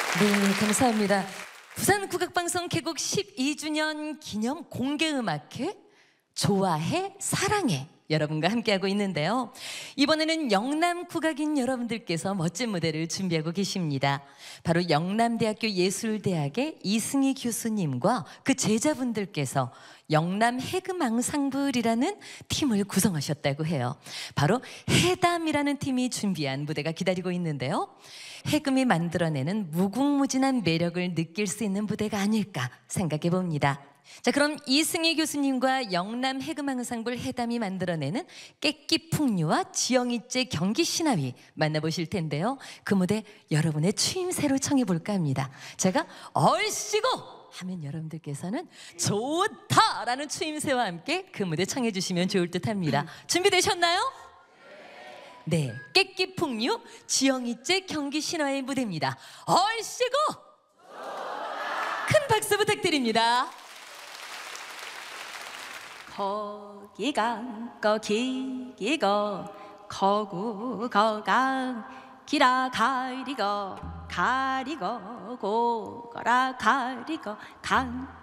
네, 감사합니다. 부산국악방송 개국 12주년 기념 공개음악회 좋아해 사랑해 여러분과 함께하고 있는데요. 이번에는 영남국악인 여러분들께서 멋진 무대를 준비하고 계십니다. 바로 영남대학교 예술대학의 이승희 교수님과 그 제자분들께서 영남 해금 앙상블이라는 팀을 구성하셨다고 해요. 바로 해담이라는 팀이 준비한 무대가 기다리고 있는데요. 해금이 만들어내는 무궁무진한 매력을 느낄 수 있는 무대가 아닐까 생각해 봅니다. 자, 그럼 이승희 교수님과 영남 해금 앙상블 해담이 만들어내는 깨끼풍류와 지영이째 경기 신화위 만나보실 텐데요. 그 무대 여러분의 추임새로 청해 볼까 합니다. 제가 얼씨구 하면 여러분들께서는 좋다라는 추임새와 함께 그 무대 청해 주시면 좋을 듯 합니다. 준비되셨나요? 네, 깨끼풍류 지영이째 경기 신화의 무대입니다. 얼씨구 큰 박수 부탁드립니다. 거기가 거기고 거구 거강 기라 가리고 고거라 가리고 강